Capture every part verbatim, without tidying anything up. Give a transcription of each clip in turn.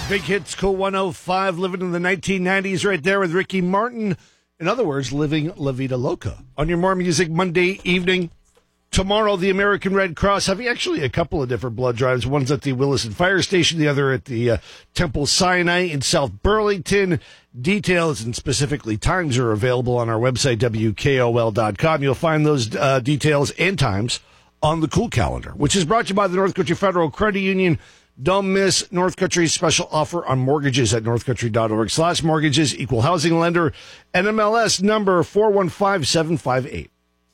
Big Hits, Cool one oh five, living in the nineteen nineties right there with Ricky Martin. In other words, living La Vida Loca. On your More Music Monday evening, tomorrow, the American Red Cross having actually a couple of different blood drives. One's at the Williston Fire Station, the other at the uh, Temple Sinai in South Burlington. Details and specifically times are available on our website, W K O L dot com. You'll find those uh, details and times on the Cool Calendar, which is brought to you by the North Country Federal Credit Union. Don't miss North Country's special offer on mortgages at northcountry.org slash mortgages, equal housing lender, and M L S number four one five seven five eight.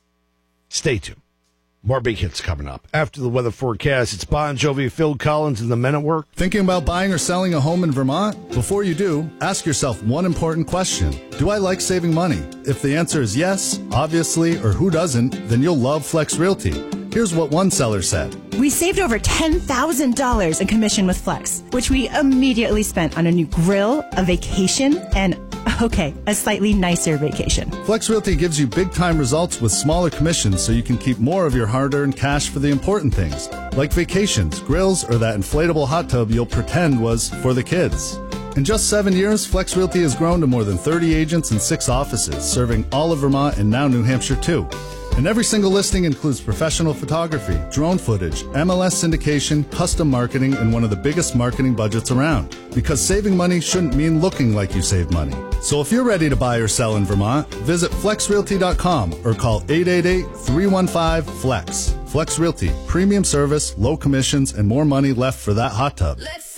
Stay tuned. More big hits coming up. After the weather forecast, it's Bon Jovi, Phil Collins, and the Men at Work. Thinking about buying or selling a home in Vermont? Before you do, ask yourself one important question. Do I like saving money? If the answer is yes, obviously, or who doesn't, then you'll love Flex Realty. Here's what one seller said. We saved over ten thousand dollars in commission with Flex, which we immediately spent on a new grill, a vacation, and, okay, a slightly nicer vacation. Flex Realty gives you big-time results with smaller commissions so you can keep more of your hard-earned cash for the important things, like vacations, grills, or that inflatable hot tub you'll pretend was for the kids. In just seven years, Flex Realty has grown to more than thirty agents and six offices, serving all of Vermont and now New Hampshire, too. And every single listing includes professional photography, drone footage, M L S syndication, custom marketing, and one of the biggest marketing budgets around. Because saving money shouldn't mean looking like you save money. So if you're ready to buy or sell in Vermont, visit flex realty dot com or call eight eight eight, three one five, FLEX. Flex Realty, premium service, low commissions, and more money left for that hot tub.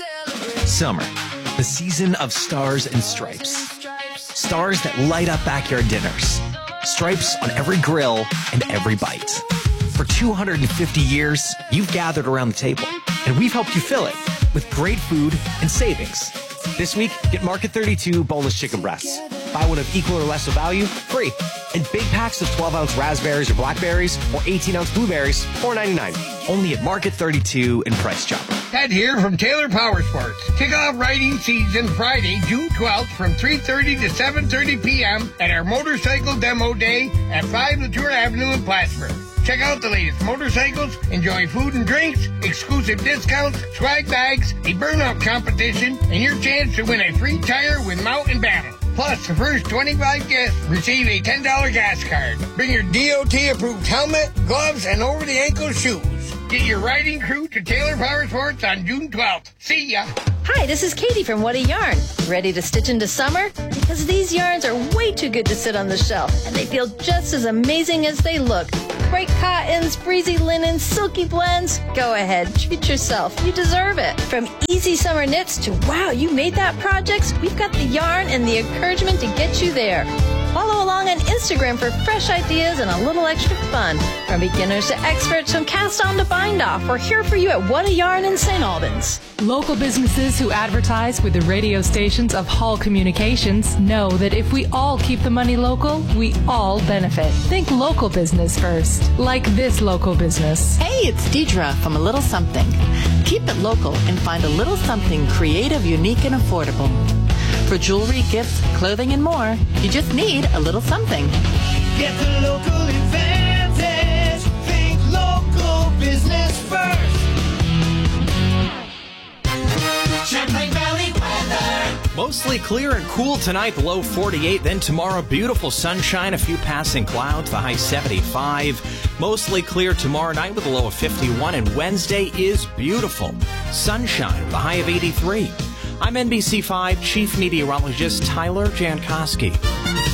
Summer, the season of stars and stripes. Stars that light up backyard dinners. Stripes on every grill and every bite. For two hundred fifty years, you've gathered around the table, and we've helped you fill it with great food and savings. This week, get Market thirty-two boneless chicken breasts. Buy one of equal or less of value, free. And big packs of twelve ounce raspberries or blackberries or eighteen ounce blueberries, four ninety-nine. Only at Market thirty-two in Price Chopper. Ted here from Taylor Power Sports. Kick off riding season Friday, June twelfth from three thirty to seven thirty p.m. at our Motorcycle Demo Day at five Latour Avenue in Plattsburgh. Check out the latest motorcycles, enjoy food and drinks, exclusive discounts, swag bags, a burnout competition, and your chance to win a free tire with Mountain Battle. Plus, the first twenty-five guests receive a ten dollars gas card. Bring your D O T-approved helmet, gloves, and over-the-ankle shoes. Get your riding crew to Taylor Power Sports on June twelfth. See ya! Hi, this is Katie from What a Yarn. Ready to stitch into summer? Because these yarns are way too good to sit on the shelf, and they feel just as amazing as they look. Great cottons, breezy linens, silky blends. Go ahead, treat yourself. You deserve it. From easy summer knits to wow, you made that projects, we've got the yarn and the encouragement to get you there. Follow along on Instagram for fresh ideas and a little extra fun. From beginners to experts, from cast on to bind off, we're here for you at What a Yarn in Saint Albans. Local businesses who advertise with the radio stations of Hall Communications know that if we all keep the money local, we all benefit. Think local business first, like this local business. Hey, it's Deidre from A Little Something. Keep it local and find a little something creative, unique, and affordable. For jewelry, gifts, clothing, and more, you just need a little something. Get the local advantage. Think local business first. Champlain Valley weather. Mostly clear and cool tonight, the low forty-eight. Then tomorrow, beautiful sunshine, a few passing clouds, the high seventy-five. Mostly clear tomorrow night with a low of fifty-one. And Wednesday is beautiful. Sunshine, the high of eighty-three. I'm N B C five Chief Meteorologist Tyler Jankowski.